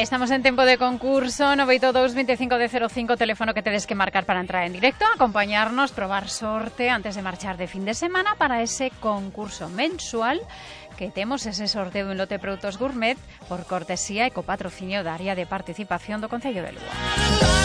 Estamos en tempo de concurso, 982 25 de 05, teléfono que tedes que marcar para entrar en directo, acompañarnos, probar sorte antes de marchar de fin de semana para ese concurso mensual que temos ese sorteo de un lote de produtos gourmet por cortesía e copatrocinio da área de participación do Concello de Lugo.